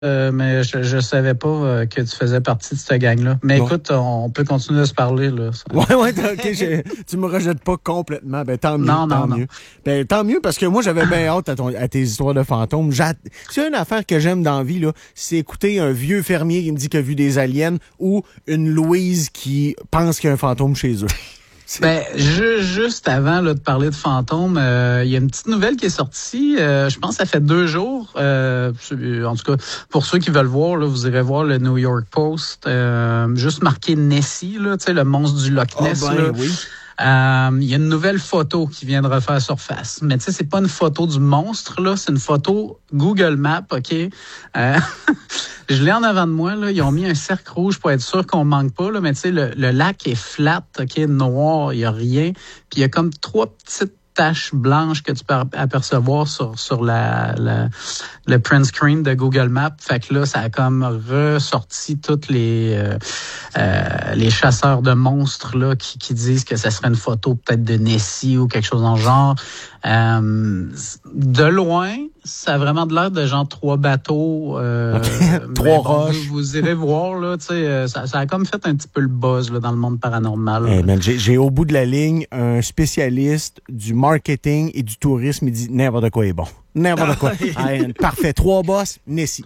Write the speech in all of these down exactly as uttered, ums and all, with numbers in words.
Euh, mais je, je savais pas euh, que tu faisais partie de cette gang-là. Mais bon. Écoute, on, on peut continuer à se parler, là. Ça. Ouais, ouais, ok, je, tu me rejettes pas complètement. Ben, tant mieux, non, tant non, mieux. Non. Ben, tant mieux, parce que moi, j'avais bien hâte à, ton, à tes histoires de fantômes. J'ai, c'est une affaire que j'aime dans la vie, là, c'est écouter un vieux fermier qui me dit qu'il a vu des aliens ou une Louise qui pense qu'il y a un fantôme chez eux. Ben, ju- juste avant là, de parler de fantômes, il euh, y a une petite nouvelle qui est sortie. Euh, je pense que ça fait deux jours. Euh, en tout cas, pour ceux qui veulent voir, là, vous irez voir le New York Post. Euh, juste marqué Nessie, là, tu sais, le monstre du Loch Ness. Oh ben, là. Oui. Il euh, y a une nouvelle photo qui vient de refaire surface. Mais tu sais, c'est pas une photo du monstre, là, c'est une photo Google Maps, OK? Euh, je l'ai en avant de moi, là. Ils ont mis un cercle rouge pour être sûr qu'on manque pas, là. Mais tu sais, le, le lac est flat, OK, noir, il y a rien. Puis il y a comme trois petites taches blanches que tu peux apercevoir sur sur la, la le print screen de Google Maps. Fait que là, ça a comme ressorti toutes les euh, euh, les chasseurs de monstres là qui, qui disent que ça serait une photo peut-être de Nessie ou quelque chose dans le genre. Euh, de loin, ça a vraiment de l'air de genre trois bateaux. Euh, trois bon, roches. Vous, vous irez voir, là, tu sais, ça, ça a comme fait un petit peu le buzz là, dans le monde paranormal. Hey, man, j'ai, j'ai au bout de la ligne un spécialiste du marketing et du tourisme. Il dit n'importe quoi est bon. N'importe quoi. Hey, parfait. Trois boss, Nessie.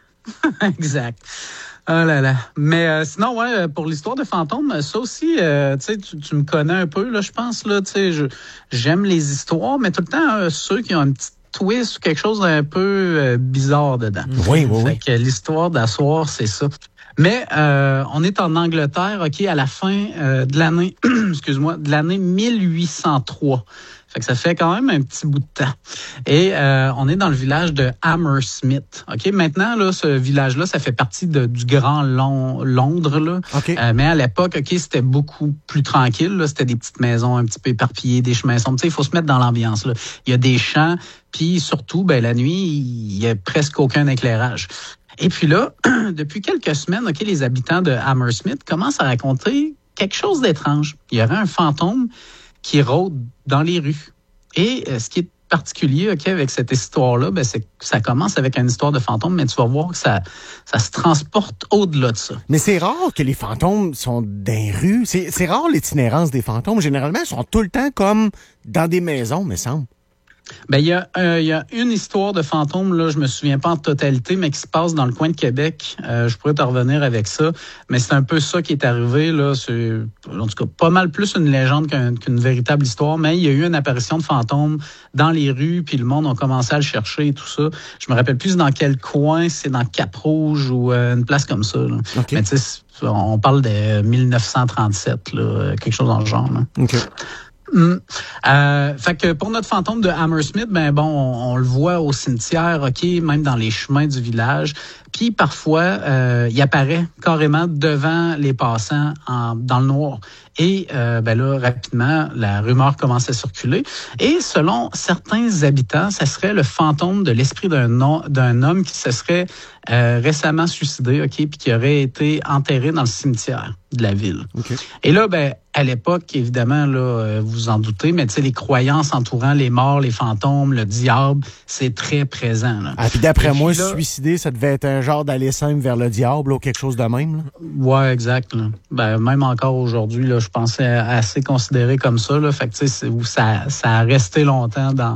Exact. Oh là là. Mais euh, sinon, ouais, pour l'histoire de fantômes, ça aussi, euh, tu sais, tu, tu me connais un peu, là, je pense, là, tu sais, je, j'aime les histoires, mais tout le temps, euh, ceux qui ont un petit twist ou quelque chose d'un peu euh, bizarre dedans. Oui, oui, oui. Fait que l'histoire d'asseoir, c'est ça. Mais euh, on est en Angleterre, OK, à la fin euh, de l'année, excuse-moi, de l'année mille huit cent trois. Fait que ça fait quand même un petit bout de temps. Et euh, on est dans le village de Hammersmith. OK, maintenant là, ce village-là, ça fait partie de, du Grand Long- Londres là. Okay. Euh, mais à l'époque, OK, c'était beaucoup plus tranquille là, c'était des petites maisons un petit peu éparpillées, des chemins sombres. Tu sais, il faut se mettre dans l'ambiance là. Il y a des champs, puis surtout ben la nuit, il y a presque aucun éclairage. Et puis là, depuis quelques semaines, OK, les habitants de Hammersmith commencent à raconter quelque chose d'étrange. Il y aurait un fantôme qui rôde dans les rues. Et euh, ce qui est particulier, OK, avec cette histoire-là, ben, c'est que ça commence avec une histoire de fantôme, mais tu vas voir que ça, ça se transporte au-delà de ça. Mais c'est rare que les fantômes sont dans les rues. C'est, c'est rare l'itinérance des fantômes. Généralement, ils sont tout le temps comme dans des maisons, me semble. Ben il y a euh, il y a une histoire de fantôme là, je me souviens pas en totalité, mais qui se passe dans le coin de Québec. Euh, je pourrais te revenir avec ça, mais c'est un peu ça qui est arrivé là. C'est en tout cas pas mal plus une légende qu'un, qu'une véritable histoire, mais il y a eu une apparition de fantôme dans les rues, puis le monde a commencé à le chercher et tout ça. Je me rappelle plus dans quel coin, c'est dans Cap-Rouge ou euh, une place comme ça. Là. Okay. Mais tu sais, on parle de dix-neuf cent trente-sept là, quelque chose dans le genre. Là. Okay. Mmh. Euh, fait que pour notre fantôme de Hammersmith, ben bon, on, on le voit au cimetière, OK, même dans les chemins du village. Puis parfois, euh, il apparaît carrément devant les passants en, dans le noir. Et euh, ben là, rapidement, la rumeur commence à circuler. Et selon certains habitants, ça serait le fantôme de l'esprit d'un, no- d'un homme qui se serait euh, récemment suicidé, OK, puis qui aurait été enterré dans le cimetière de la ville. Okay. Et là, ben à l'époque, évidemment, là, vous vous en doutez, mais tu sais, les croyances entourant les morts, les fantômes, le diable, c'est très présent. Là. Ah, puis d'après Et moi, puis là, se suicider, ça devait être un genre d'aller simple vers le diable ou quelque chose de même. Là. Ouais, exact. Là. Ben, même encore aujourd'hui, là, je pensais assez considéré comme ça. Là, fait que tu sais, ça, ça a resté longtemps dans,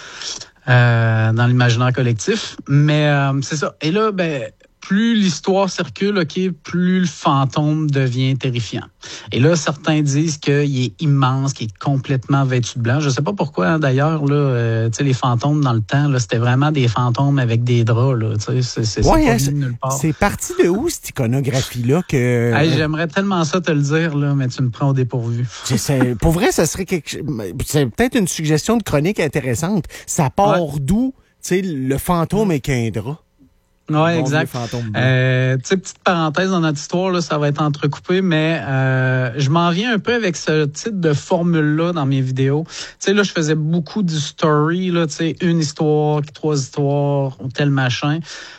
euh, dans l'imaginaire collectif. Mais euh, c'est ça. Et là, ben. Plus l'histoire circule, OK, plus le fantôme devient terrifiant. Et là, certains disent qu'il est immense, qu'il est complètement vêtu de blanc. Je sais pas pourquoi, hein, d'ailleurs, là, euh, tu sais, les fantômes dans le temps, là, c'était vraiment des fantômes avec des draps, là, tu sais, c'est, c'est, ouais, c'est pas hein, venu de nulle part. C'est parti de où, cette iconographie-là, que... Hey, j'aimerais tellement ça te le dire, là, mais tu me prends au dépourvu. C'est, pour vrai, ça serait quelque... C'est peut-être une suggestion de chronique intéressante. Ça part ouais. d'où, tu sais, le fantôme avec un drap? Oui, bon, exact. Euh, tu sais, petite parenthèse dans notre histoire, là, ça va être entrecoupé, mais euh, je m'en viens un peu avec ce type de formule-là dans mes vidéos. Tu sais, là, je faisais beaucoup du story, là, tu sais, une histoire, trois histoires, ou tel machin.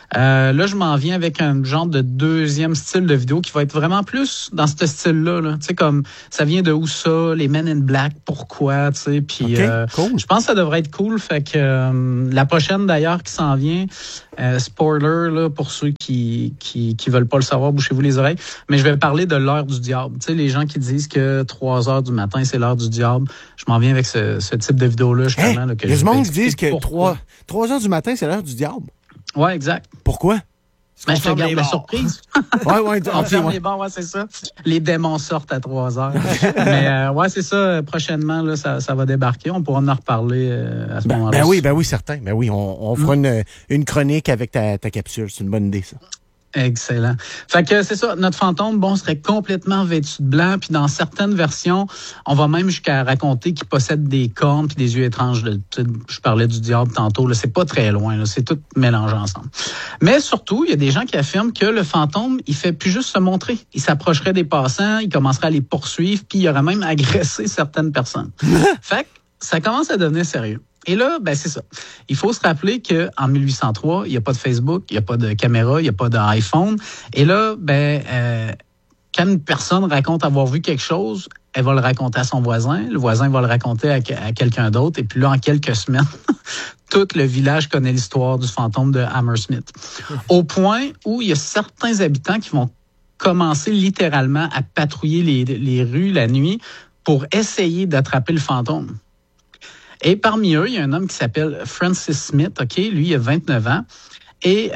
Euh, là, je m'en viens avec un genre de deuxième style de vidéo qui va être vraiment plus dans ce style-là. Là. Tu sais, comme ça vient de où ça, les Men in Black, pourquoi, tu sais. Puis okay, euh, cool. je pense que ça devrait être cool. Fait que euh, la prochaine d'ailleurs qui s'en vient, euh, spoiler là pour ceux qui qui qui veulent pas le savoir, bouchez-vous les oreilles. Mais je vais parler de l'heure du diable. Tu sais, les gens qui disent que trois heures du matin c'est l'heure du diable. Je m'en viens avec ce, ce type de vidéo-là justement. Hein? Là, que il y a je du vais monde qui disent que pourquoi. trois heures du matin c'est l'heure du diable. Ouais, exact. Pourquoi? Mais je te garde la surprise. ouais, ouais, on okay, ferme ouais. les bars, ouais, c'est ça. Les démons sortent à trois heures. Mais euh, ouais, c'est ça. Prochainement, là, ça, ça va débarquer. On pourra en reparler euh, à ce ben, moment-là. Ben oui, ben oui, certain. Ben oui, on, on fera mm. une, une chronique avec ta, ta capsule. C'est une bonne idée, ça. Excellent. Fait que c'est ça, notre fantôme, bon, serait complètement vêtu de blanc, puis dans certaines versions, on va même jusqu'à raconter qu'il possède des cornes puis des yeux étranges. Je parlais du diable tantôt, là, c'est pas très loin, là, c'est tout mélangé ensemble. Mais surtout, il y a des gens qui affirment que le fantôme, il fait plus juste se montrer. Il s'approcherait des passants, il commencerait à les poursuivre, puis il aurait même agressé certaines personnes. Fait que ça commence à devenir sérieux. Et là, ben c'est ça. Il faut se rappeler qu'en mille huit cent trois, il n'y a pas de Facebook, il n'y a pas de caméra, il n'y a pas d'iPhone. Et là, ben euh, quand une personne raconte avoir vu quelque chose, elle va le raconter à son voisin, le voisin va le raconter à, à quelqu'un d'autre, et puis là, en quelques semaines, tout le village connaît l'histoire du fantôme de Hammersmith. Au point où il y a certains habitants qui vont commencer littéralement à patrouiller les, les rues la nuit pour essayer d'attraper le fantôme. Et parmi eux, il y a un homme qui s'appelle Francis Smith, OK? Lui, il a vingt-neuf ans. Et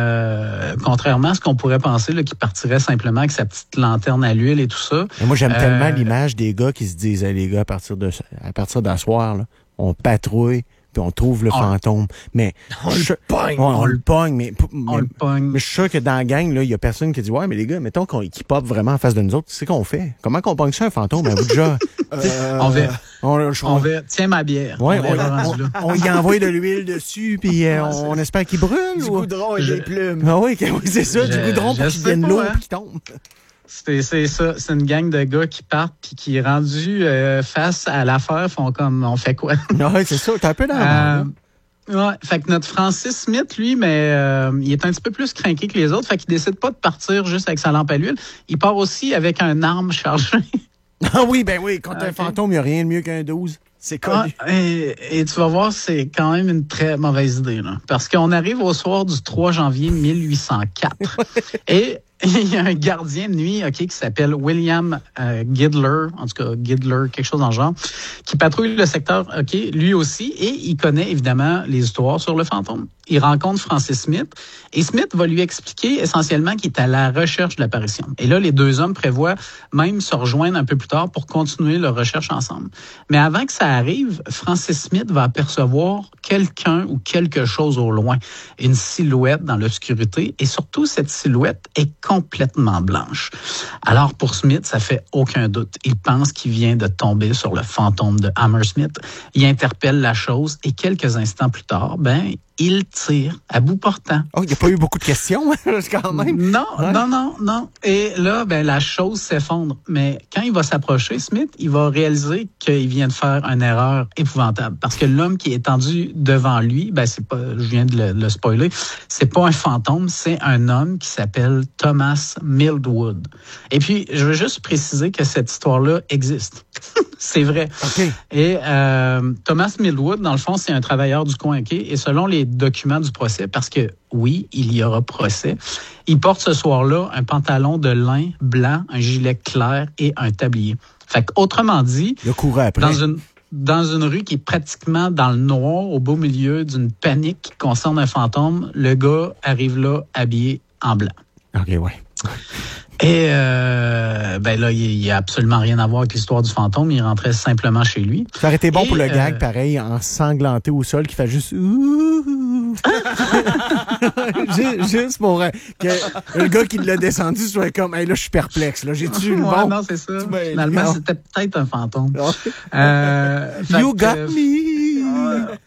euh, contrairement à ce qu'on pourrait penser, là, qu'il partirait simplement avec sa petite lanterne à l'huile et tout ça. Et moi, j'aime euh, tellement l'image des gars qui se disent hey, les gars, à partir de à partir d'un soir, là, on patrouille puis on trouve le on, fantôme. Mais on je, le pogne. On, on le pogne, mais, on mais, le pogne. mais je suis sûr que dans la gang, là, il y a personne qui dit ouais, mais les gars, mettons qu'on qui pop vraiment en face de nous autres, tu sais qu'on fait. Comment qu'on pogne ça un fantôme à bout de genre? Euh, on va, on, on, on va, tiens ma bière. Ouais, on, on, on, on y envoie de l'huile dessus, puis euh, on, on espère qu'il brûle. Du ou... goudron et je... des plumes. Ah oui, oui c'est ça, je, du goudron pour qu'il vienne l'eau hein. puis qu'il tombe. C'est, c'est ça, c'est une gang de gars qui partent puis qui, rendus euh, face à l'affaire, font comme on fait quoi? Ouais, c'est ça, t'es un peu dans la euh, Ouais, fait que notre Francis Smith, lui, mais euh, il est un petit peu plus crinqué que les autres, fait qu'il décide pas de partir juste avec sa lampe à l'huile. Il part aussi avec un arme chargée. Ah oui, ben oui, quand okay. un fantôme, il n'y a rien de mieux qu'un douze. C'est connu. Ah, et, et tu vas voir, c'est quand même une très mauvaise idée, là. Parce qu'on arrive au soir du trois janvier mille huit cent quatre. Et il y a un gardien de nuit, OK, qui s'appelle William euh, Gidler, en tout cas Gidler, quelque chose dans le genre, qui patrouille le secteur, OK, lui aussi, et il connaît évidemment les histoires sur le fantôme. Il rencontre Francis Smith, et Smith va lui expliquer essentiellement qu'il est à la recherche de l'apparition. Et là, les deux hommes prévoient même se rejoindre un peu plus tard pour continuer leur recherche ensemble. Mais avant que ça arrive, Francis Smith va apercevoir quelqu'un ou quelque chose au loin, une silhouette dans l'obscurité, et surtout, cette silhouette est complètement blanche. Alors, pour Smith, ça fait aucun doute. Il pense qu'il vient de tomber sur le fantôme de Hammersmith. Il interpelle la chose, et quelques instants plus tard, ben, il tire à bout portant. Oh, il n'y a pas eu beaucoup de questions, quand même. Non, ouais. non, non, non. Et là, ben, la chose s'effondre. Mais quand il va s'approcher, Smith, il va réaliser qu'il vient de faire une erreur épouvantable. Parce que l'homme qui est tendu devant lui, ben, c'est pas, je viens de le, le spoiler, c'est pas un fantôme, c'est un homme qui s'appelle Thomas Mildwood. Et puis, je veux juste préciser que cette histoire-là existe. C'est vrai. Okay. Et euh, Thomas Mildwood, dans le fond, c'est un travailleur du coin, OK? Et selon les documents du procès, parce que oui, il y aura procès, il porte ce soir-là un pantalon de lin blanc, un gilet clair et un tablier. Fait qu'autrement dit, le courait après. Dans une dans une rue qui est pratiquement dans le noir, au beau milieu d'une panique qui concerne un fantôme, le gars arrive là habillé en blanc. OK, ouais. Et euh, ben là, il n'y a absolument rien à voir avec l'histoire du fantôme. Il rentrait simplement chez lui. Ça aurait été bon Et, pour le euh, gag, pareil, ensanglanté au sol, qui fait juste... juste, juste pour euh, que le gars qui l'a descendu soit comme hey, « là, je suis perplexe. Là, j'ai-tu le ouais, bon? » Non, c'est ça. Finalement, non. c'était peut-être un fantôme. euh, You got que, me! Euh,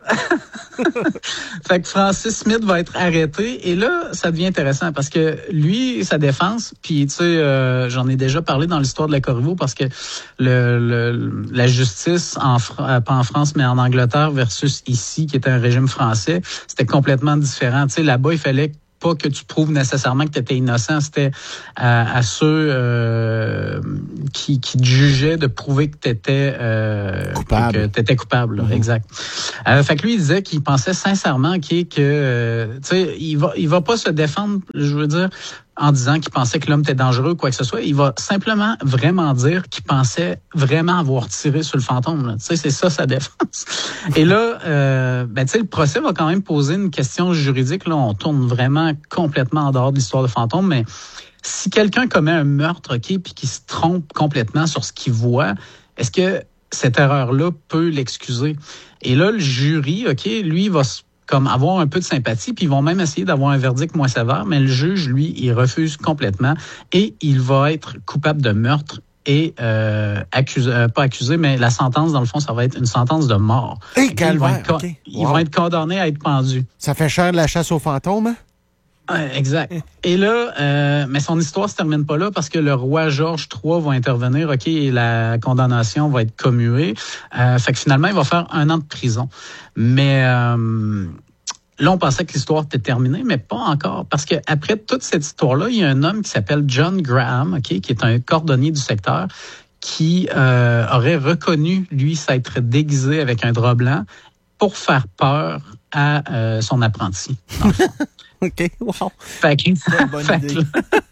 Fait que Francis Smith va être arrêté. Et là, ça devient intéressant parce que lui, sa défense, puis tu sais, euh, j'en ai déjà parlé dans l'histoire de la Corriveau parce que le, le la justice, en pas en France, mais en Angleterre versus ici, qui était un régime français, c'était complètement différent. Tu sais, là-bas, il fallait pas que tu prouves nécessairement que tu étais innocent, c'était à, à ceux euh, qui, qui te jugeaient de prouver que tu étais euh, coupable. Que t'étais coupable, là, mm-hmm. Exact. Euh, fait que lui, il disait qu'il pensait sincèrement qu'il que euh, tu sais, il va il va pas se défendre, je veux dire, en disant qu'il pensait que l'homme était dangereux ou quoi que ce soit. Il va simplement vraiment dire qu'il pensait vraiment avoir tiré sur le fantôme. Là. Tu sais, c'est ça sa défense. Et là, euh, ben tu sais, le procès va quand même poser une question juridique. Là, on tourne vraiment complètement en dehors de l'histoire de fantôme, mais si quelqu'un commet un meurtre, ok, puis qu'il se trompe complètement sur ce qu'il voit, est-ce que cette erreur-là peut l'excuser? Et là, le jury, ok, lui, va se comme avoir un peu de sympathie, puis ils vont même essayer d'avoir un verdict moins sévère, mais le juge, lui, il refuse complètement et il va être coupable de meurtre et euh, accusé, euh, pas accusé, mais la sentence, dans le fond, ça va être une sentence de mort. Hey, calvaire, ils vont être, okay. ils wow. vont être condamnés à être pendus. Ça fait cher de la chasse aux fantômes, hein? Ouais, exact. Et là, euh, mais son histoire se termine pas là parce que le roi George trois va intervenir, ok, et la condamnation va être commuée. Euh, fait que finalement, il va faire un an de prison. Mais euh, là, on pensait que l'histoire était terminée, mais pas encore. Parce que après toute cette histoire-là, il y a un homme qui s'appelle John Graham, ok, qui est un cordonnier du secteur, qui euh, aurait reconnu, lui, s'être déguisé avec un drap blanc pour faire peur à euh, son apprenti. OK, wow. Fait que, c'est une bonne fait idée. que,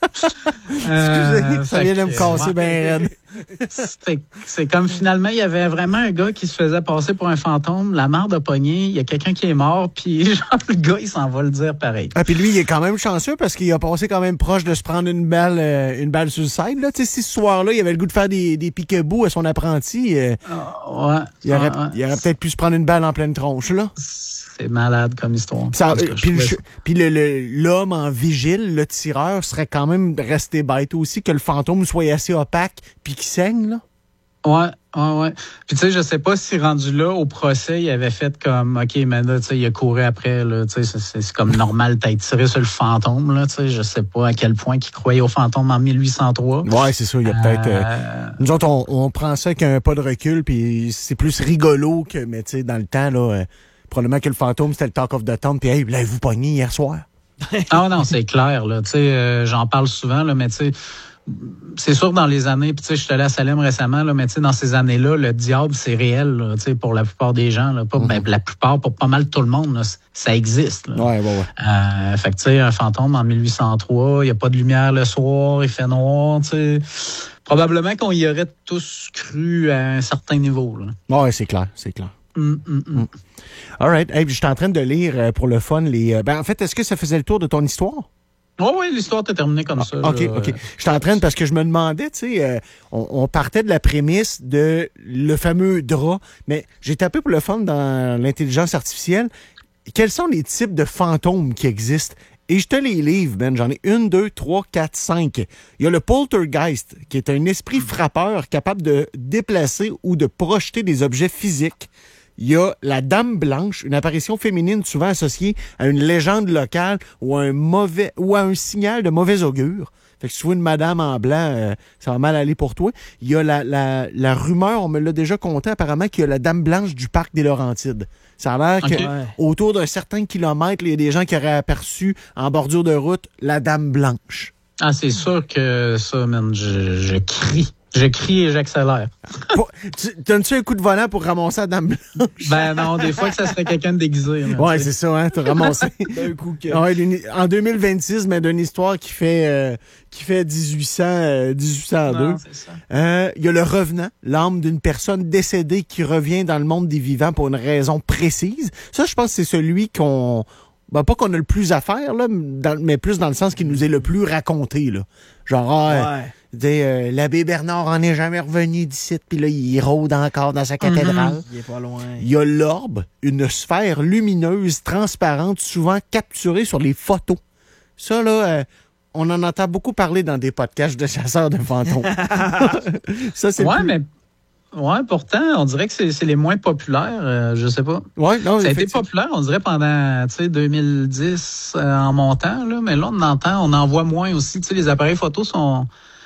euh, Excusez, ça vient de me casser ouais, bien raide. C'est, c'est comme finalement, il y avait vraiment un gars qui se faisait passer pour un fantôme, la mare de poignée, il y a quelqu'un qui est mort, puis genre, le gars, il s'en va le dire pareil. Ah, puis lui, il est quand même chanceux parce qu'il a passé quand même proche de se prendre une balle euh, une balle sur le side. Là. Tu sais, si ce soir-là, il avait le goût de faire des, des pique-bouts à son apprenti, euh, uh, ouais, il aurait, ouais, ouais. il aurait peut-être pu se prendre une balle en pleine tronche, là. C'est malade comme histoire. Ça, euh, puis le, puis le, le, l'homme en vigile, le tireur, serait quand même resté bête aussi, que le fantôme soit assez opaque puis qu'il saigne, là. Ouais, ouais, ouais. Puis tu sais, je sais pas si rendu là, au procès, il avait fait comme, OK, mais là, tu sais, il a couru après, là, tu sais, c'est, c'est, c'est comme normal, t'as tiré sur le fantôme, là, tu sais, je sais pas à quel point qu'il croyait au fantôme en mille huit cent trois. Ouais, c'est ça, il y a peut-être... Euh... Euh... Nous autres, on, on prend ça avec un pas de recul, puis c'est plus rigolo que, mais tu sais, dans le temps, là... Euh... Probablement que le fantôme, c'était le talk of the town, puis hey, l'avez-vous pogné hier soir? Ah non, c'est clair, là. Tu sais, euh, j'en parle souvent, là, mais tu sais, c'est sûr dans les années, puis tu sais, je suis allé à Salem récemment, là, mais tu sais, dans ces années-là, le diable, c'est réel, là, tu sais, pour la plupart des gens, là. Pas, mm-hmm. ben, la plupart, pour pas mal tout le monde, là, ça existe, là. Ouais, ouais, ouais. Euh, fait que tu sais, un fantôme en mille huit cent trois, il n'y a pas de lumière le soir, il fait noir, tu sais. Probablement qu'on y aurait tous cru à un certain niveau, là. Ouais, c'est clair, c'est clair. Mm, mm, mm. All right. Hey, je suis en train de lire euh, pour le fun les. Ben, en fait, est-ce que ça faisait le tour de ton histoire? Oui, oui, l'histoire était terminée comme ah, ça. OK, là. OK. Je suis en train de, parce que je me demandais, tu sais, euh, on, on partait de la prémisse de le fameux drap, mais j'ai tapé pour le fun dans l'intelligence artificielle. Quels sont les types de fantômes qui existent? Et je te les livre, Ben. J'en ai une, deux, trois, quatre, cinq. Il y a le poltergeist, qui est un esprit frappeur capable de déplacer ou de projeter des objets physiques. Il y a la Dame Blanche, une apparition féminine souvent associée à une légende locale ou à un mauvais ou à un signal de mauvais augure. Fait que si tu vois une madame en blanc, euh, ça va mal aller pour toi. Il y a la, la, la rumeur, on me l'a déjà conté apparemment, qu'il y a la Dame Blanche du parc des Laurentides. Ça a l'air okay. qu'autour d'un certain kilomètre, il y a des gens qui auraient aperçu en bordure de route la Dame Blanche. Ah, c'est sûr que ça, man, je, je crie. Je crie et j'accélère. Tu donnes-tu un coup de volant pour ramasser la Dame Blanche? Ben non, des fois que ça serait quelqu'un de déguisé. Là, ouais, c'est ça, hein, t'as ramassé. D'un coup que... ouais, en deux mille vingt-six, mais d'une histoire qui fait euh, qui fait dix-huit cents, euh, dix-huit cent deux. Non, c'est ça. Euh, il y a le revenant, l'âme d'une personne décédée qui revient dans le monde des vivants pour une raison précise. Ça, je pense que c'est celui qu'on... Ben, pas qu'on a le plus à faire, là, dans, mais plus dans le sens qu'il nous est le plus raconté, là. Genre, ah, ouais. euh, l'abbé Bernard en est jamais revenu d'ici, puis là, il rôde encore dans sa cathédrale. Mm-hmm. Il est pas loin. Il y a l'orbe, une sphère lumineuse, transparente, souvent capturée sur les photos. Ça, là, euh, on en entend beaucoup parler dans des podcasts de chasseurs de fantômes. Ça, c'est ouais, plus... mais... Ouais, pourtant, on dirait que c'est, c'est les moins populaires. Euh, je sais pas. Ouais, non, ça a été populaire, on dirait, pendant tu sais, deux mille dix euh, en montant, là, mais là, on entend, on en voit moins aussi. Tu sais, les appareils photos sont.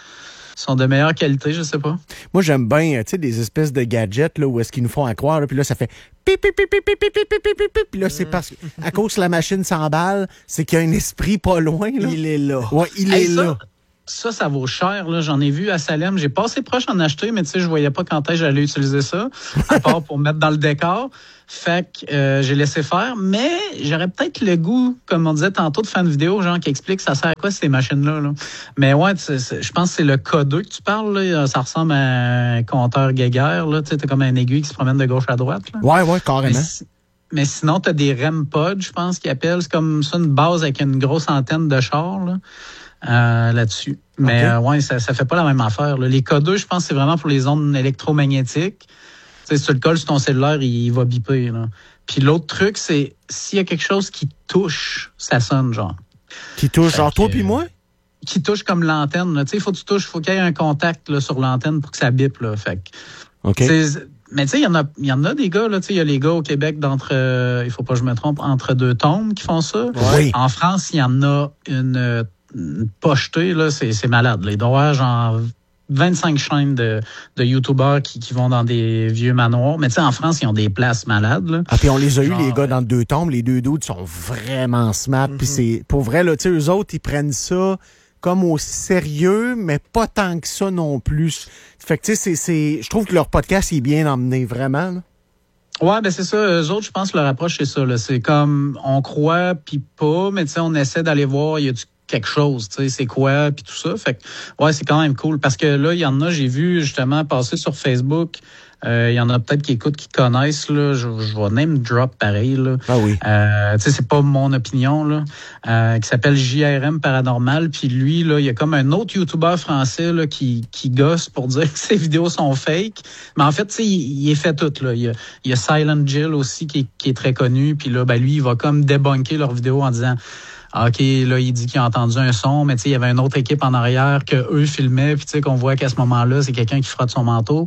sont de meilleure qualité, je sais pas. Moi, j'aime bien, tu sais, des espèces de gadgets, là, où est-ce qu'ils nous font à croire, là, puis là, ça fait pip, pip, pip, pip, pip, pip, pip, pip, pip, pip, puis là, c'est parce qu'à cause que la machine s'emballe, c'est qu'il y a un esprit pas loin, là. Il est là. Ouais, il hey, est ça, là. Ça, ça vaut cher, là. J'en ai vu à Salem. J'ai passé proche d'en acheter, mais tu sais, je voyais pas quand est-ce que j'allais utiliser ça, à part pour mettre dans le décor. Fait que euh, j'ai laissé faire, mais j'aurais peut-être le goût, comme on disait tantôt, de faire une vidéo, genre, qui explique ça sert à quoi ces machines-là, là. Mais ouais, je pense que c'est le K deux que tu parles, là. Ça ressemble à un compteur Geiger, là. Tu sais, t'as comme un aiguille qui se promène de gauche à droite, là. Ouais, ouais, carrément. Mais, mais sinon, t'as des R E M pods, je pense qu'ils appellent. C'est comme ça, une base avec une grosse antenne de char, là. Euh, là-dessus. Mais okay. euh, ouais, ça ça fait pas la même affaire, là. Les K deux, je pense, c'est vraiment pour les ondes électromagnétiques. Tu sais, si tu le colles sur ton cellulaire, il, il va biper, là. Puis l'autre truc, c'est s'il y a quelque chose qui touche, ça sonne, genre. Qui touche, fait genre que, toi puis moi? Qui touche comme l'antenne, là. Tu sais, il faut que tu touches, il faut qu'il y ait un contact, là, sur l'antenne pour que ça bipe, là. Fait que, OK. Mais tu sais, il y en a, il y en a des gars, là, tu sais, il y a les gars au Québec d'entre, euh, il faut pas que je me trompe, entre deux tombes qui font ça. Oui. En France, il y en a une, une pochetée, là, c'est, c'est malade. Là. Il doit y avoir genre vingt-cinq chaînes de, de YouTubers qui, qui vont dans des vieux manoirs. Mais tu sais, en France, ils ont des places malades, là. Ah, puis on les a genre, eu, les gars, dans deux tombes. Les deux dudes sont vraiment smart. Mm-hmm. Puis c'est, pour vrai, là, tu sais, eux autres, ils prennent ça comme au sérieux, mais pas tant que ça non plus. Fait que, tu sais, c'est, c'est, je trouve que leur podcast est bien emmené, vraiment, là. Ouais, ben c'est ça. Eux autres, je pense que leur approche, c'est ça, là. C'est comme, on croit, puis pas, mais tu sais, on essaie d'aller voir, il y a du quelque chose, tu sais, c'est quoi, puis tout ça. Fait que, ouais, c'est quand même cool. Parce que là, il y en a, j'ai vu justement passer sur Facebook. Il euh, y en a peut-être qui écoutent, qui connaissent, là. Je, je vais name drop pareil, là. Ah oui. Euh, tu sais, c'est pas mon opinion, là. Euh, qui s'appelle J R M Paranormal. Puis lui, là, il y a comme un autre YouTuber français, là, qui, qui gosse pour dire que ses vidéos sont fake. Mais en fait, tu sais, il, il est fait tout, là. Il y a, il y a Silent Jill aussi, qui est, qui est très connu. Puis là, ben, lui, il va comme débunker leurs vidéos en disant, OK, là, il dit qu'il a entendu un son, mais tu sais, il y avait une autre équipe en arrière que eux filmaient. Puis tu sais, qu'on voit qu'à ce moment-là, c'est quelqu'un qui frotte son manteau.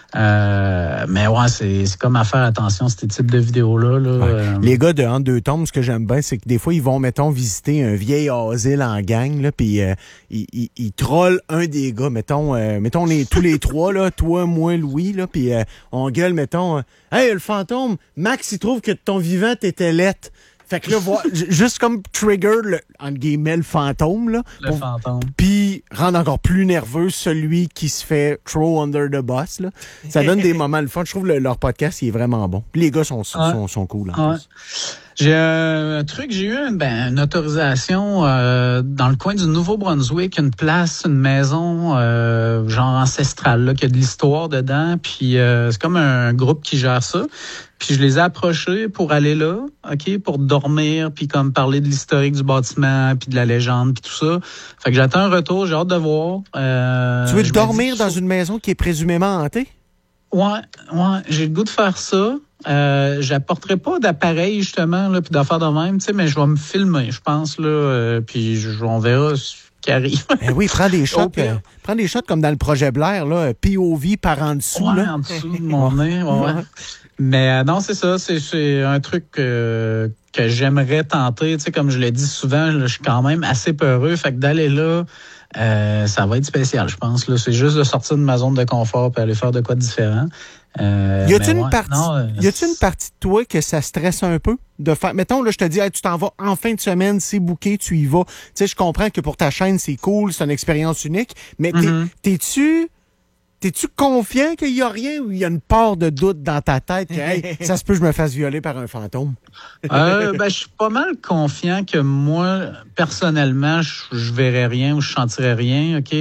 Euh, mais ouais, c'est, c'est comme à faire attention à ce type de vidéos-là. Là. Ouais. Euh... Les gars de Entre deux tombes, ce que j'aime bien, c'est que des fois, ils vont, mettons, visiter un vieil asile en gang, là, puis euh, ils, ils, ils trollent un des gars, mettons, euh, mettons les, tous les trois, là, toi, moi, Louis, là, puis euh, on gueule, mettons, euh, hey, le fantôme, Max, il trouve que de ton vivant, t'étais lettre. Fait que là, voir, juste comme trigger, le, entre guillemets, le fantôme, là. Le pour, fantôme. Puis rendre encore plus nerveux celui qui se fait throw under the bus, là. Ça donne des moments de fun. Je trouve le, leur podcast, il est vraiment bon. Puis les gars sont, ouais. sont, sont cool, en ouais. plus. J'ai un truc, j'ai eu une, ben, une autorisation euh, dans le coin du Nouveau-Brunswick, une place, une maison euh, genre ancestrale, là, qui a de l'histoire dedans. Puis euh, c'est comme un groupe qui gère ça. Puis je les ai approchés pour aller là, OK, pour dormir, puis comme parler de l'historique du bâtiment, puis de la légende, puis tout ça. Fait que j'attends un retour, j'ai hâte de voir. Euh, tu veux dormir dans une maison qui est présumément hantée? Ouais, ouais, j'ai le goût de faire ça. Euh, j'apporterai pas d'appareil, justement, là, puis d'affaires de même, tu sais, mais je vais me filmer, je pense, là, euh, puis je, on verra ce qui arrive. Ben oui, prends des shots, okay. euh, prends des shots comme dans le projet Blair, là, P O V par en dessous, ouais, là. en dessous de mon nez, ouais. ouais. Mais euh, non, c'est ça, c'est, c'est un truc euh, que j'aimerais tenter, tu sais, comme je le dis souvent, là, je suis quand même assez peureux, fait que d'aller là, euh, ça va être spécial, je pense, là. C'est juste de sortir de ma zone de confort et aller faire de quoi de différent. Euh, y a-t-il une, ouais, partie, non, euh, y a-t-il une partie de toi que ça stresse un peu de faire? Mettons, là, je te dis, hey, tu t'en vas en fin de semaine, c'est booké, tu y vas. Tu sais, je comprends que pour ta chaîne, c'est cool, c'est une expérience unique, mais t'es, mm-hmm. t'es-tu, t'es-tu confiant qu'il y a rien ou il y a une part de doute dans ta tête que, hey, ça se peut que je me fasse violer par un fantôme? euh, ben, je suis pas mal confiant que moi, personnellement, je, je verrais rien ou je sentirais rien, OK?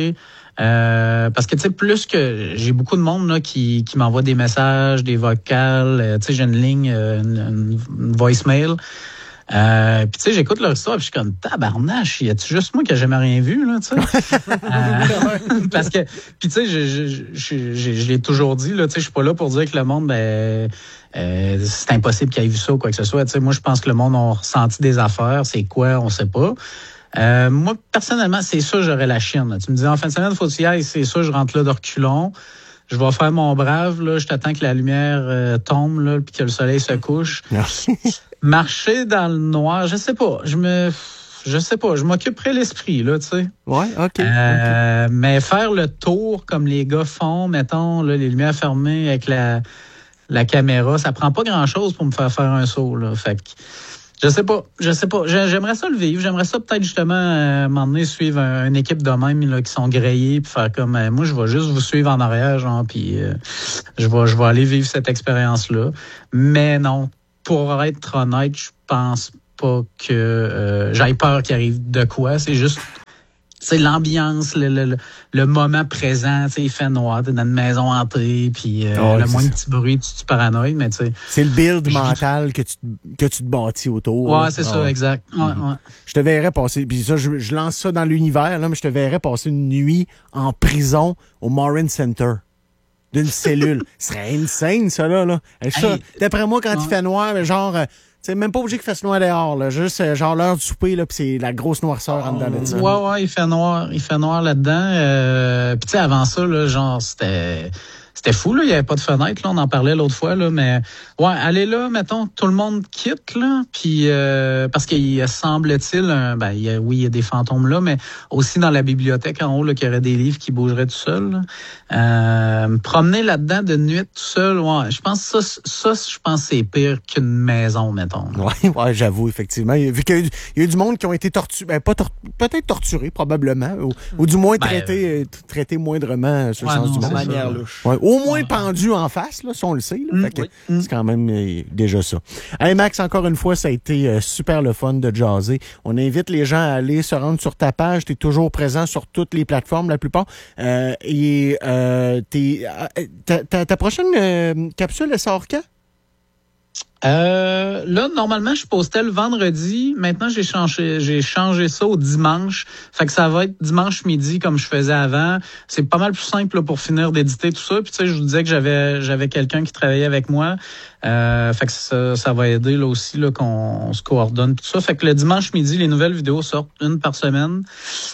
Euh, parce que, tu sais, plus que j'ai beaucoup de monde là, qui, qui m'envoie des messages, des vocales, euh, tu sais, j'ai une ligne, euh, une, une voicemail. Euh, puis, tu sais, j'écoute leur histoire, puis je suis comme, tabarnache, y a-tu juste moi qui n'a jamais rien vu, là, tu sais? euh, parce que, puis, tu sais, je, je, je, je, je l'ai toujours dit, là, tu sais, je suis pas là pour dire que le monde, ben, euh, c'est impossible qu'il ait vu ça ou quoi que ce soit. Tu sais, moi, je pense que le monde a ressenti des affaires, c'est quoi, on sait pas. Euh, moi, personnellement, c'est ça, j'aurais la chienne. Là. Tu me dis, en fin de semaine, faut que tu y ailles, c'est ça, je rentre là de reculons. je vais faire mon brave, là, je t'attends que la lumière euh, tombe, là, puis que le soleil se couche. Marcher dans le noir, je sais pas, je me... Je sais pas, je m'occuperai l'esprit, là, tu sais. Ouais, OK. Euh, okay. Mais faire le tour comme les gars font, mettons, là, les lumières fermées avec la, la caméra, ça prend pas grand-chose pour me faire faire un saut, là. Fait que, je sais pas, je sais pas. J'aimerais ça le vivre. J'aimerais ça peut-être justement euh, m'emmener suivre un, une équipe de même là, qui sont grillés puis faire comme euh, moi je vais juste vous suivre en arrière genre puis euh, je vais je vais aller vivre cette expérience là. Mais non, pour être honnête, je pense pas que euh, j'aille peur qu'il arrive de quoi. C'est juste c'est l'ambiance, le, le, le moment présent, tu sais, il fait noir, t'es dans une maison hantée, puis euh, oh, le moins de petit bruit, tu te paranoïes, mais tu sais. C'est le build mental que tu, que tu te bâtis autour. Ouais, c'est ah, ça, exact. Ouais, mm-hmm. ouais. Je te verrais passer, puis ça, je, je lance ça dans l'univers, là, mais je te verrais passer une nuit en prison au Morin Center. D'une cellule. Ce serait insane, ça, là. là. Et ça, hey, d'après moi, quand ouais. il fait noir, genre... C'est même pas obligé qu'il fasse noir dehors, là. Juste genre l'heure du souper, là, puis c'est la grosse noirceur en dedans de ça. Ouais, ouais, il fait noir, il fait noir là-dedans. Euh, puis tu sais, avant ça, là, genre, c'était. C'était fou, là. Il n'y avait pas de fenêtre, là. On en parlait l'autre fois, là. Mais, ouais, allez là, mettons, tout le monde quitte, là. Puis, euh, parce qu'il semble-t-il, un, ben, il y a, oui, il y a des fantômes là, mais aussi dans la bibliothèque en haut, là, qu'il y aurait des livres qui bougeraient tout seuls, euh, me promener là-dedans de nuit tout seul, ouais. Je pense que ça, ça, je pense que c'est pire qu'une maison, mettons. Ouais, ouais, j'avoue, effectivement. Vu qu'il y a eu, il y a eu du monde qui ont été torturés, ben, pas tor- peut-être torturés, probablement, ou, ou du moins traités, ben, traités moindrement sur ouais, le sens non, du monde. De manière louche. Ouais, au moins ouais. pendu en face, là, si on le sait. Là, mmh, fait que oui. C'est quand même euh, déjà ça. Hey Max, encore une fois, ça a été euh, super le fun de jaser. On invite les gens à aller se rendre sur ta page. Tu es toujours présent sur toutes les plateformes, la plupart. Euh, et euh, t'es, ta, ta, ta prochaine euh, capsule, elle sort quand? Euh, là, normalement, je postais le vendredi. Maintenant, j'ai changé, j'ai changé ça au dimanche. Fait que ça va être dimanche midi comme je faisais avant. C'est pas mal plus simple là, pour finir d'éditer tout ça. Puis tu sais, je vous disais que j'avais j'avais quelqu'un qui travaillait avec moi. Euh, fait que ça, ça va aider là aussi là qu'on se coordonne tout ça. Fait que le dimanche midi, les nouvelles vidéos sortent une par semaine.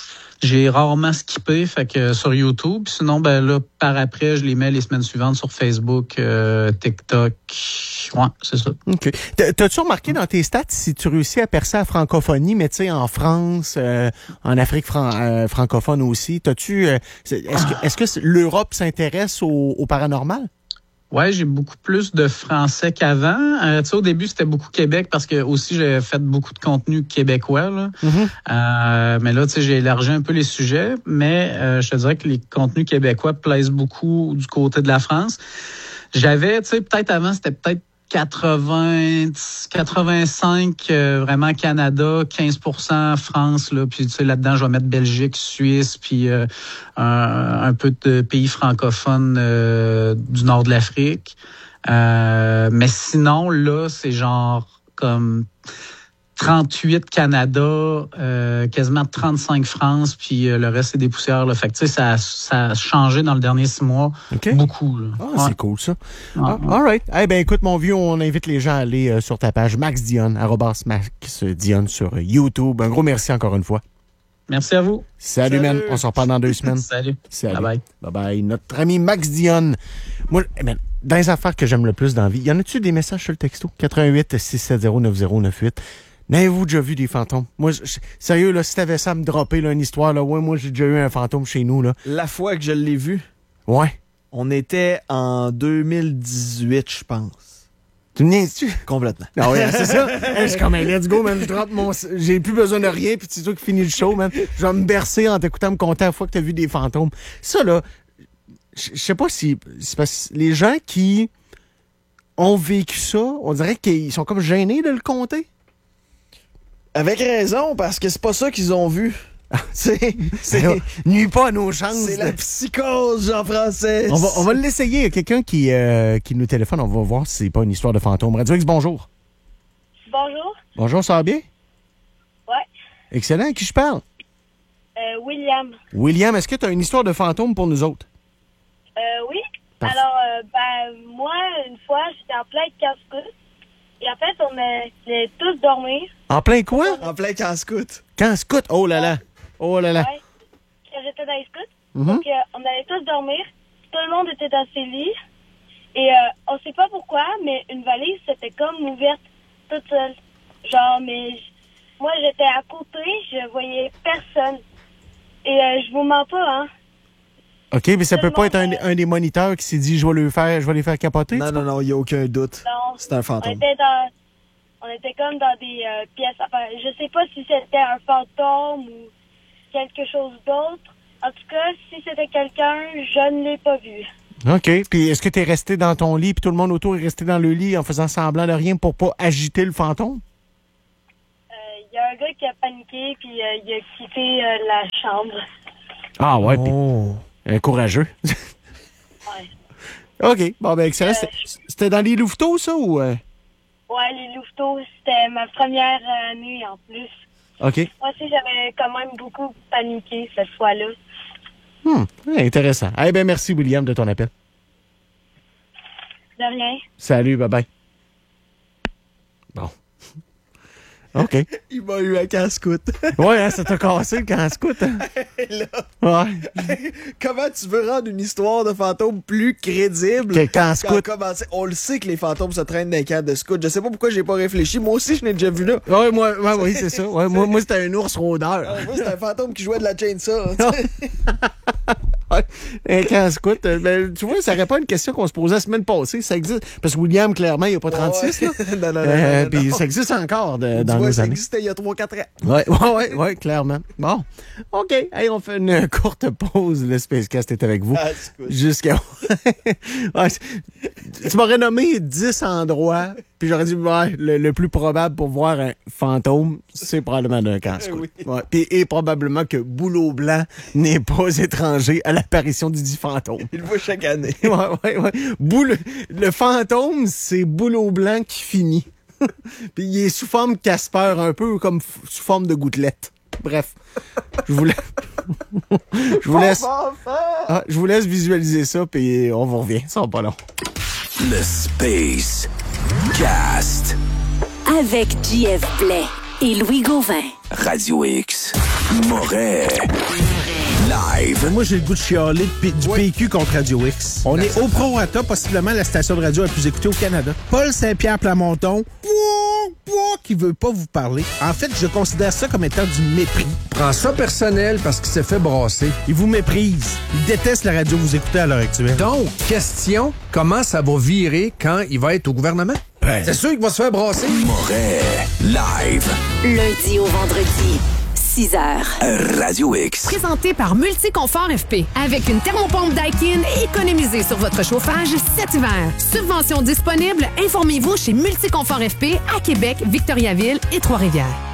J'ai rarement skippé, fait que sur YouTube. Sinon, ben là, par après, je les mets les semaines suivantes sur Facebook, euh, TikTok. Ouais, c'est ça. OK. T'as-tu remarqué dans tes stats si tu réussis à percer la francophonie, mais tu sais, en France, euh, en Afrique fran- euh, francophone aussi, t'as-tu... Euh, est-ce que, est-ce que l'Europe s'intéresse au, au paranormal? Ouais, j'ai beaucoup plus de français qu'avant. Euh, tu sais, au début, c'était beaucoup Québec parce que aussi j'ai fait beaucoup de contenu québécois. Là. Mm-hmm. Euh, mais là, tu sais, j'ai élargi un peu les sujets. Mais euh, je te dirais que les contenus québécois plaisent beaucoup du côté de la France. J'avais, tu sais, peut-être avant, c'était peut-être quatre-vingts, quatre-vingt-cinq euh, vraiment Canada, quinze pour cent France, là, puis tu sais, là-dedans, je vais mettre Belgique, Suisse, puis euh, un, un peu de pays francophones euh, du nord de l'Afrique. Euh, mais sinon, là, c'est genre comme trente-huit Canada, euh, quasiment trente-cinq France, puis euh, le reste, c'est des poussières. Là. Fait que, tu sais, ça, ça a changé dans le dernier six mois. Okay. Beaucoup. Là. Ah, ouais. C'est cool, ça. Ouais, ah, ouais. All right. Eh ben, écoute, mon vieux, on invite les gens à aller euh, sur ta page Max Dionne, arrobas Max Dionne sur YouTube. Un gros merci encore une fois. Merci à vous. Salut, Salut. man. On se reparle dans deux semaines. Salut. Salut. Bye-bye. Bye-bye. Notre ami Max Dionne. Moi, eh ben, dans les affaires que j'aime le plus dans la vie, y en a-tu des messages sur le texto? quatre un huit six sept zéro neuf zéro neuf huit. N'avez-vous déjà vu des fantômes? Moi, je, sérieux, là, si t'avais ça à me dropper, là, une histoire, là, ouais, moi, j'ai déjà eu un fantôme chez nous, là. La fois que je l'ai vu. Ouais. On était en deux mille dix-huit, je pense. Tu me niaises-tu? Complètement. Ah ouais, c'est ça. Hey, je suis comme, let's go, man, je drop mon... J'ai plus besoin de rien, puis c'est toi qui finis le show, man. Je vais me bercer en t'écoutant me conter la fois que t'as vu des fantômes. Ça, là, je sais pas si... C'est parce que les gens qui ont vécu ça, on dirait qu'ils sont comme gênés de le compter. Avec raison, parce que c'est pas ça qu'ils ont vu. c'est, c'est nuit pas à nos chances. C'est de... la psychose, Jean-François. On va, on va l'essayer. Il y a quelqu'un qui, euh, qui nous téléphone. On va voir si c'est pas une histoire de fantôme. Radio X, bonjour. Bonjour. Bonjour, ça va bien? Ouais. Excellent. À qui je parle? Euh, William. William, est-ce que tu as une histoire de fantôme pour nous autres? Euh, oui. Parfait. Alors, euh, ben, moi, une fois, j'étais en plein casse-couche. Et en fait, on allait tous dormir. En plein quoi? En plein camp scout. Camp scout? Oh là là. Oh là là. Ouais. Quand j'étais dans les scouts. Mm-hmm. Donc, euh, on allait tous dormir. tout le monde était dans ses lits. Et euh, on sait pas pourquoi, mais une valise s'était comme ouverte toute seule. Genre, mais j- moi, j'étais à côté, je voyais personne. Et euh, je vous mens pas, hein. OK, mais ça peut pas être un, un des moniteurs qui s'est dit je vais le faire, je vais les faire capoter. Non, non, non, il n'y a aucun doute. Non. C'est un On fantôme. était dans... On était comme dans des euh, pièces. Enfin, je sais pas si c'était un fantôme ou quelque chose d'autre. En tout cas, si c'était quelqu'un, je ne l'ai pas vu. OK. Puis est-ce que tu es resté dans ton lit puis tout le monde autour est resté dans le lit en faisant semblant de rien pour pas agiter le fantôme? Il y a un gars qui a paniqué puis euh, il a quitté euh, la chambre. Ah ouais, puis Oh. euh, courageux. Ouais. OK. Bon, ben excellent. C'était- C'était dans les louveteaux, ça, ou... euh? Ouais, les louveteaux, c'était ma première année en plus. OK. Moi aussi, j'avais quand même beaucoup paniqué cette fois-là. Hmm. Intéressant. Eh bien, merci, William, de ton appel. De rien. Salut, bye-bye. Bon. OK. Il m'a eu un casse-coute. Ouais, hein, ça t'a cassé le casse-coute. Hein? Là, Ouais. comment tu veux rendre une histoire de fantôme plus crédible? Que casse-coute. Quand commencer- On le sait que les fantômes se traînent dans les camps de scouts. Je sais pas pourquoi j'ai pas réfléchi. Moi aussi, je l'ai déjà vu là. Ouais, moi, ouais, oui, c'est ça. Ouais, moi, moi c'était un ours rôdeur. Ah, moi, c'est un fantôme qui jouait de la chainsaw. tu sais. Ouais, un casse-coute. euh, Ben, tu vois, ça répond à une question qu'on se posait la semaine passée. Ça existe. Parce que William, clairement, il n'y a pas trente-six. Là. non, non, non, Euh, non, non, Puis non. ça existe encore de- Tu dans vois, nos ça années. existait il y a trois quatre ans. Ouais, ouais, ouais, ouais, clairement. Bon. OK. Hey, on fait une courte pause. Le Spacecast est avec vous. Ah, c'est cool. Jusqu'à. Ouais, c'est- tu m'aurais nommé dix endroits, puis j'aurais dit, ouais, le, le plus probable pour voir un fantôme, c'est probablement d'un casse-coute. Oui. Ouais, puis, et probablement que Boulot Blanc n'est pas étranger à l'apparition du dit fantôme. Il le voit chaque année. Ouais, ouais, ouais. Boule... Le fantôme, c'est Boulot Blanc qui finit. Puis il est sous forme Casper, un peu comme f- sous forme de gouttelette. Bref, je vous, la- je vous laisse, ah, je vous laisse visualiser ça, puis on vous revient. Ça va pas long. Le Space Cast. Avec J F Blais et Louis Gauvin. Radio X. Moret. Live. Moi, j'ai le goût de chialer de P- du Oui. P Q contre Radio X. On est au prorata, possiblement la station de radio la plus écoutée au Canada. Paul Saint-Pierre Plamondon, pouah, pouah, qui veut pas vous parler. En fait, je considère ça comme étant du mépris. Prends ça personnel parce qu'il s'est fait brasser. Il vous méprise. Il déteste la radio que vous écoutez à l'heure actuelle. Donc, question, comment ça va virer quand il va être au gouvernement? Ben. C'est sûr qu'il va se faire brasser. Moret. Live. Lundi au vendredi, six heures. Radio X. Présenté par Multiconfort F P. Avec une thermopompe Daikin, économisez sur votre chauffage cet hiver. Subvention disponible, informez-vous chez Multiconfort F P à Québec, Victoriaville et Trois-Rivières.